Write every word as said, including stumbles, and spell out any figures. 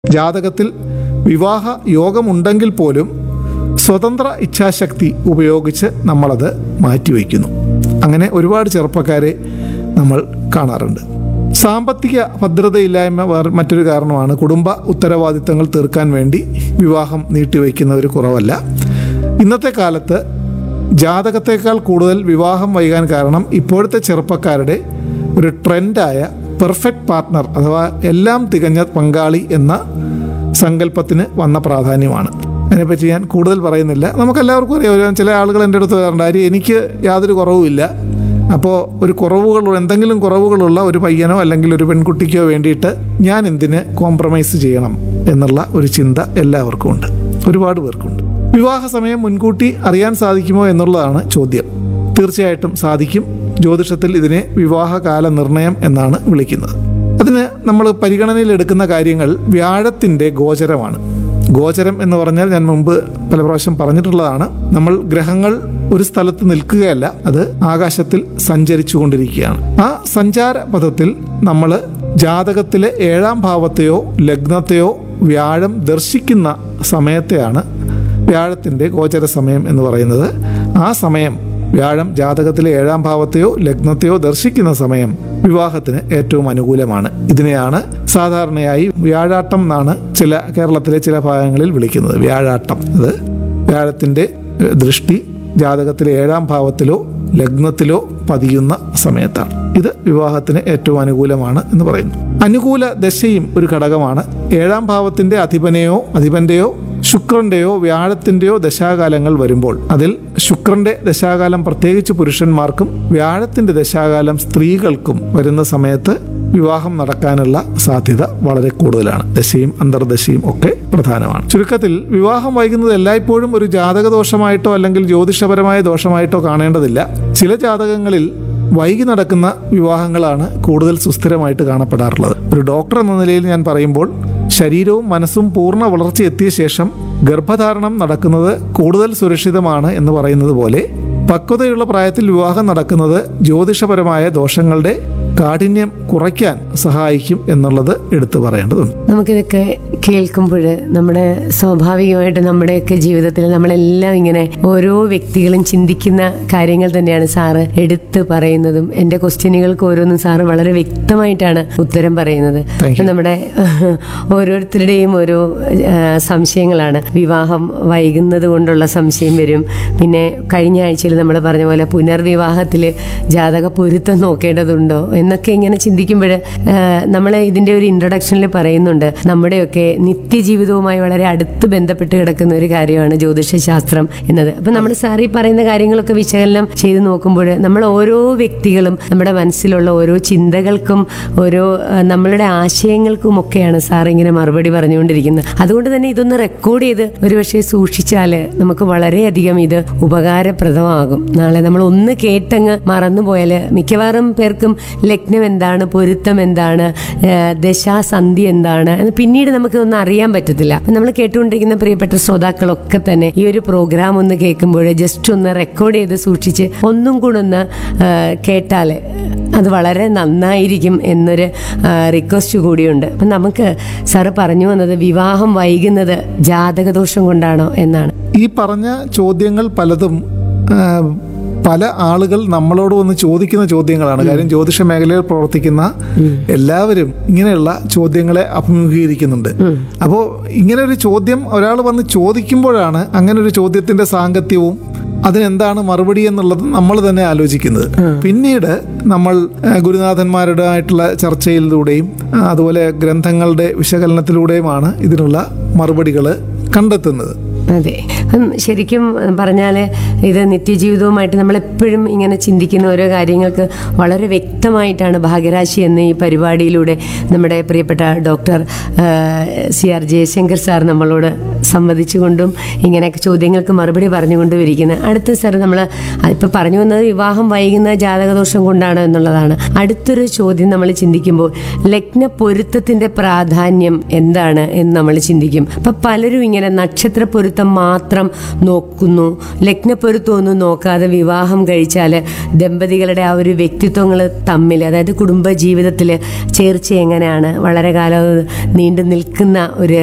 ജാതകത്തിൽ വിവാഹ യോഗമുണ്ടെങ്കിൽ പോലും സ്വതന്ത്ര ഇച്ഛാശക്തി ഉപയോഗിച്ച് നമ്മളത് മാറ്റിവെക്കുന്നു. അങ്ങനെ ഒരുപാട് ചെറുപ്പക്കാരെ നമ്മൾ കാണാറുണ്ട്. സാമ്പത്തിക ഭദ്രതയില്ലായ്മ വേറെ മറ്റൊരു കാരണമാണ്. കുടുംബ ഉത്തരവാദിത്തങ്ങൾ തീർക്കാൻ വേണ്ടി വിവാഹം നീട്ടിവെക്കുന്ന ഒരു കുറവല്ല. ഇന്നത്തെ കാലത്ത് ജാതകത്തേക്കാൾ കൂടുതൽ വിവാഹം വൈകാൻ കാരണം ഇപ്പോഴത്തെ ചെറുപ്പക്കാരുടെ ഒരു ട്രെൻഡായ പെർഫെക്റ്റ് പാർട്ട്ണർ അഥവാ എല്ലാം തികഞ്ഞ പങ്കാളി എന്ന സങ്കല്പത്തിന് വന്ന പ്രാധാന്യമാണ്. അതിനെപ്പറ്റി ഞാൻ കൂടുതൽ പറയുന്നില്ല. നമുക്കെല്ലാവർക്കും അറിയാം, ചില ആളുകൾ എൻ്റെ അടുത്ത് പറയാറുണ്ട്, ആര് എനിക്ക് യാതൊരു കുറവുമില്ല, അപ്പോൾ ഒരു കുറവുകൾ എന്തെങ്കിലും കുറവുകളുള്ള ഒരു പയ്യനോ അല്ലെങ്കിൽ ഒരു പെൺകുട്ടിക്കോ വേണ്ടിയിട്ട് ഞാൻ എന്തിന് കോംപ്രമൈസ് ചെയ്യണം എന്നുള്ള ഒരു ചിന്ത എല്ലാവർക്കും ഉണ്ട്, ഒരുപാട് പേർക്കുണ്ട്. വിവാഹ സമയം മുൻകൂട്ടി അറിയാൻ സാധിക്കുമോ എന്നുള്ളതാണ് ചോദ്യം. തീർച്ചയായിട്ടും സാധിക്കും. ജ്യോതിഷത്തിൽ ഇതിനെ വിവാഹകാല നിർണയം എന്നാണ് വിളിക്കുന്നത്. അതിന് നമ്മൾ പരിഗണനയിലെടുക്കുന്ന കാര്യങ്ങൾ വ്യാഴത്തിൻ്റെ ഗോചരമാണ്. ഗോചരം എന്ന് പറഞ്ഞാൽ ഞാൻ മുമ്പ് പല പ്രാവശ്യം പറഞ്ഞിട്ടുള്ളതാണ്. നമ്മൾ ഗ്രഹങ്ങൾ ഒരു സ്ഥലത്ത് നിൽക്കുകയല്ല, അത് ആകാശത്തിൽ സഞ്ചരിച്ചു കൊണ്ടിരിക്കുകയാണ്. ആ സഞ്ചാര പഥത്തിൽ നമ്മൾ ജാതകത്തിലെ ഏഴാം ഭാവത്തെയോ ലഗ്നത്തെയോ വ്യാഴം ദർശിക്കുന്ന സമയത്തെയാണ് വ്യാഴത്തിൻ്റെ ഗോചര സമയം എന്ന് പറയുന്നത്. ആ സമയം വ്യാഴം ജാതകത്തിലെ ഏഴാം ഭാവത്തെയോ ലഗ്നത്തെയോ ദർശിക്കുന്ന സമയം വിവാഹത്തിന് ഏറ്റവും അനുകൂലമാണ്. ഇതിനെയാണ് സാധാരണയായി വ്യാഴാട്ടം എന്നാണ് ചില കേരളത്തിലെ ചില ഭാഗങ്ങളിൽ വിളിക്കുന്നത്. വ്യാഴാട്ടം അത് വ്യാഴത്തിൻ്റെ ദൃഷ്ടി ജാതകത്തിലെ ഏഴാം ഭാവത്തിലോ ലഗ്നത്തിലോ പതിയുന്ന സമയത്താണ്. ഇത് വിവാഹത്തിന് ഏറ്റവും അനുകൂലമാണ് എന്ന് പറയുന്നു. അനുകൂല ദശയും ഒരു ഘടകമാണ്. ഏഴാം ഭാവത്തിൻ്റെ അധിപനെയോ അധിപന്റെയോ ശുക്രന്റെയോ വ്യാഴത്തിൻ്റെയോ ദശാകാലങ്ങൾ വരുമ്പോൾ അതിൽ ശുക്രന്റെ ദശാകാലം പ്രത്യേകിച്ച് പുരുഷന്മാർക്കും വ്യാഴത്തിൻ്റെ ദശാകാലം സ്ത്രീകൾക്കും വരുന്ന സമയത്ത് വിവാഹം നടക്കാനുള്ള സാധ്യത വളരെ കൂടുതലാണ്. ദശയും അന്തർദശയും ഒക്കെ പ്രധാനമാണ്. ചുരുക്കത്തിൽ വിവാഹം വൈകുന്നത് എല്ലായ്പ്പോഴും ഒരു ജാതകദോഷമായിട്ടോ അല്ലെങ്കിൽ ജ്യോതിഷപരമായ ദോഷമായിട്ടോ കാണേണ്ടതില്ല. ചില ജാതകങ്ങളിൽ വൈകി നടക്കുന്ന വിവാഹങ്ങളാണ് കൂടുതൽ സുസ്ഥിരമായിട്ട് കാണപ്പെടാറുള്ളത്. ഒരു ഡോക്ടർ എന്ന നിലയിൽ ഞാൻ പറയുമ്പോൾ ശരീരവും മനസ്സും പൂർണ്ണ വളർച്ചയെത്തിയ ശേഷം ഗർഭധാരണം നടക്കുന്നത് കൂടുതൽ സുരക്ഷിതമാണ് എന്ന് പറയുന്നത് പോലെ പക്വതയുള്ള പ്രായത്തിൽ വിവാഹം നടക്കുന്നത് ജ്യോതിഷപരമായ ദോഷങ്ങളുടെ കാഠിന്യം കുറയ്ക്കാൻ സഹായിക്കും എന്നുള്ളത് എടുത്തു പറയേണ്ടതുണ്ട്. നമുക്കിതൊക്കെ കേൾക്കുമ്പോൾ നമ്മുടെ സ്വാഭാവികമായിട്ട് നമ്മുടെയൊക്കെ ജീവിതത്തിൽ നമ്മളെല്ലാം ഇങ്ങനെ ഓരോ വ്യക്തികളും ചിന്തിക്കുന്ന കാര്യങ്ങൾ തന്നെയാണ് സാറ് എടുത്ത് പറയുന്നതും. എൻ്റെ ക്വസ്റ്റ്യനുകൾക്ക് ഓരോന്നും സാറ് വളരെ വ്യക്തമായിട്ടാണ് ഉത്തരം പറയുന്നത്. നമ്മുടെ ഓരോരുത്തരുടെയും ഓരോ സംശയങ്ങളാണ്. വിവാഹം വൈകുന്നത് കൊണ്ടുള്ള സംശയം വരും. പിന്നെ കഴിഞ്ഞ ആഴ്ചയിൽ നമ്മൾ പറഞ്ഞ പോലെ പുനർവിവാഹത്തിൽ ജാതക പൊരുത്തം നോക്കേണ്ടതുണ്ടോ എന്നൊക്കെ ഇങ്ങനെ ചിന്തിക്കുമ്പോൾ നമ്മൾ ഇതിൻ്റെ ഒരു ഇൻട്രൊഡക്ഷനിൽ പറയുന്നുണ്ട്, നമ്മുടെയൊക്കെ നിത്യജീവിതവുമായി വളരെ അടുത്ത് ബന്ധപ്പെട്ട് കിടക്കുന്ന ഒരു കാര്യമാണ് ജ്യോതിഷശാസ്ത്രം എന്നത്. അപ്പം നമ്മൾ സാറി പറയുന്ന കാര്യങ്ങളൊക്കെ വിശകലനം ചെയ്ത് നോക്കുമ്പോൾ നമ്മൾ ഓരോ വ്യക്തികളും നമ്മുടെ മനസ്സിലുള്ള ഓരോ ചിന്തകൾക്കും ഓരോ നമ്മളുടെ ആശയങ്ങൾക്കും ഒക്കെയാണ് സാർ ഇങ്ങനെ മറുപടി പറഞ്ഞുകൊണ്ടിരിക്കുന്നത്. അതുകൊണ്ട് തന്നെ ഇതൊന്ന് റെക്കോർഡ് ചെയ്ത് ഒരുപക്ഷെ സൂക്ഷിച്ചാൽ നമുക്ക് വളരെയധികം ഇത് ഉപകാരപ്രദമാകും. നാളെ നമ്മൾ ഒന്ന് കേട്ടങ്ങ് മറന്നുപോയാൽ മിക്കവാറും പേർക്കും ലഗ്നം എന്താണ്, പൊരുത്തം എന്താണ്, ദശാസന്ധി എന്താണ് എന്ന് പിന്നീട് നമുക്ക് ഒന്നും അറിയാൻ പറ്റത്തില്ല. നമ്മൾ കേട്ടുകൊണ്ടിരിക്കുന്ന പ്രിയപ്പെട്ട ശ്രോതാക്കളൊക്കെ തന്നെ ഈ ഒരു പ്രോഗ്രാം ഒന്ന് കേൾക്കുമ്പോൾ ജസ്റ്റ് ഒന്ന് റെക്കോർഡ് ചെയ്ത് സൂക്ഷിച്ച് ഒന്നും കൂടെ ഒന്ന് കേട്ടാൽ അത് വളരെ നന്നായിരിക്കും എന്നൊരു റിക്വസ്റ്റ് കൂടിയുണ്ട്. അപ്പം നമുക്ക് സാറ് പറഞ്ഞു വന്നത് വിവാഹം വൈകുന്നത് ജാതകദോഷം കൊണ്ടാണോ എന്നാണ്. ഈ പറഞ്ഞ ചോദ്യങ്ങൾ പലതും പല ആളുകൾ നമ്മളോട് വന്ന് ചോദിക്കുന്ന ചോദ്യങ്ങളാണ്. കാര്യം ജ്യോതിഷ മേഖലയിൽ പ്രവർത്തിക്കുന്ന എല്ലാവരും ഇങ്ങനെയുള്ള ചോദ്യങ്ങളെ അഭിമുഖീകരിക്കുന്നുണ്ട്. അപ്പോൾ ഇങ്ങനെ ഒരു ചോദ്യം ഒരാൾ വന്ന് ചോദിക്കുമ്പോഴാണ് അങ്ങനെ ഒരു ചോദ്യത്തിന്റെ സാങ്കത്യവും അതിനെന്താണ് മറുപടി എന്നുള്ളത് നമ്മൾ തന്നെ ആലോചിക്കുന്നത്. പിന്നീട് നമ്മൾ ഗുരുനാഥന്മാരുടെ ആയിട്ടുള്ള ചർച്ചയിലൂടെയും അതുപോലെ ഗ്രന്ഥങ്ങളുടെ വിശകലനത്തിലൂടെയുമാണ് ഇതിനുള്ള മറുപടികൾ കണ്ടെത്തുന്നത്. അതെ, ശരിക്കും പറഞ്ഞാൽ ഇത് നിത്യജീവിതവുമായിട്ട് നമ്മളെപ്പോഴും ഇങ്ങനെ ചിന്തിക്കുന്ന ഓരോ കാര്യങ്ങൾക്ക് വളരെ വ്യക്തമായിട്ടാണ് ഭാഗ്യരാശി എന്ന ഈ പരിപാടിയിലൂടെ നമ്മുടെ പ്രിയപ്പെട്ട doctor C R Jaishankar sir നമ്മളോട് സംവദിച്ചുകൊണ്ടും ഇങ്ങനെയൊക്കെ ചോദ്യങ്ങൾക്ക് മറുപടി പറഞ്ഞുകൊണ്ടും ഇരിക്കുന്നത്. അടുത്ത സാർ നമ്മൾ ഇപ്പം പറഞ്ഞു വന്നത് വിവാഹം വൈകുന്ന ജാതകദോഷം കൊണ്ടാണ് എന്നുള്ളതാണ്. അടുത്തൊരു ചോദ്യം നമ്മൾ ചിന്തിക്കുമ്പോൾ ലഗ്ന പൊരുത്തത്തിൻ്റെ പ്രാധാന്യം എന്താണ് എന്ന് നമ്മൾ ചിന്തിക്കും. അപ്പം പലരും ഇങ്ങനെ നക്ഷത്ര പൊരുത്തം മാത്രം മാത്രം നോക്കുന്നു. ലഗ്നപ്പൊരുത്തമൊന്നും നോക്കാതെ വിവാഹം കഴിച്ചാൽ ദമ്പതികളുടെ ആ ഒരു വ്യക്തിത്വങ്ങൾ തമ്മിൽ, അതായത് കുടുംബ ജീവിതത്തിൽ ചേർച്ച എങ്ങനെയാണ്, വളരെ കാലം നീണ്ടു നിൽക്കുന്ന ഒരു